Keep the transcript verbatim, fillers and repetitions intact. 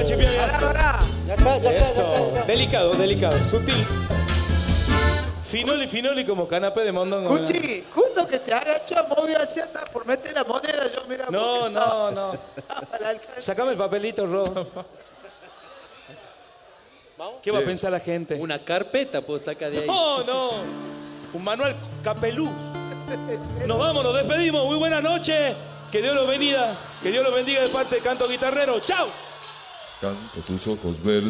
chipiá, chipiá. Ya está, ya está, Eso. ya está, ya está. Delicado, delicado, sutil. Finoli, finoli como canapé de mondongo. Cuchi, justo que te agacha, movió hacia atrás por meter la moneda, yo mira. No, no, no. Sacame el papelito, Ro. ¿Qué va a pensar la gente? Una carpeta puedo sacar de ahí. No, no. Un manual capelú. Nos vamos, nos despedimos. Muy buenas noches. Que Dios los bendiga. Que Dios los bendiga de parte de Canto Guitarrero. ¡Chao! Canto tus ojos verdes.